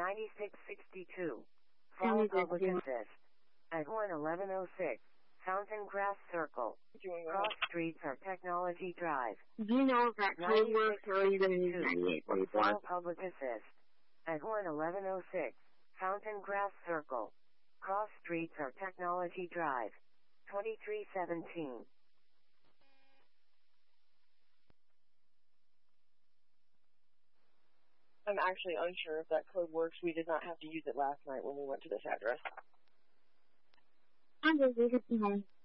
9662. Fall Public Assist. At 11106. Fountain Grass Circle. Cross streets are Technology Drive. Do you know if that code works or are you going to use 9844? Fall Public Assist. At 11106. Fountain Grass Circle. Cross streets are Technology Drive. 2317. I'm actually unsure if that code works. We did not have to use it last night when we went to this address. I'm just leaving it home.